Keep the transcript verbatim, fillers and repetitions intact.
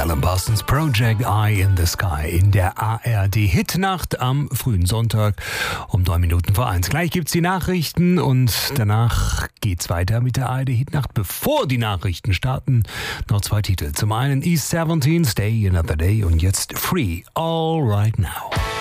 Alan Parsons, Project Eye in the Sky in der A R D-Hitnacht am frühen Sonntag um neun Minuten vor eins. Gleich gibt's die Nachrichten und danach geht's weiter mit der A R D-Hitnacht. Bevor die Nachrichten starten, noch zwei Titel. Zum einen East siebzehn, Stay Another Day und jetzt Free, All Right Now.